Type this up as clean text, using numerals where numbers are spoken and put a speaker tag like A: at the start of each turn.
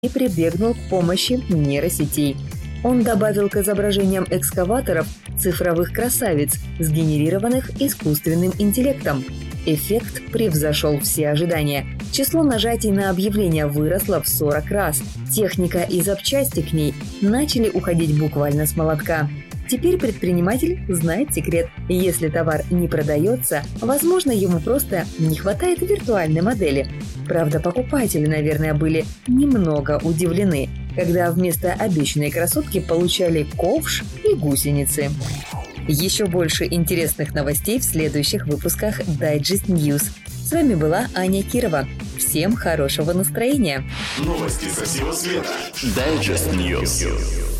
A: и прибегнул к помощи нейросетей. Он добавил к изображениям экскаваторов цифровых красавиц, сгенерированных искусственным интеллектом. Эффект превзошел все ожидания. Число нажатий на объявление выросло в 40 раз. Техника и запчасти к ней начали уходить буквально с молотка. Теперь предприниматель знает секрет. Если товар не продается, возможно, ему просто не хватает виртуальной модели. Правда, покупатели, наверное, были немного удивлены, когда вместо обещанной красотки получали ковш и гусеницы. Еще больше интересных новостей в следующих выпусках Digest News. С вами была Аня Кирова. Всем хорошего настроения.
B: Новости со всего света. Digest News.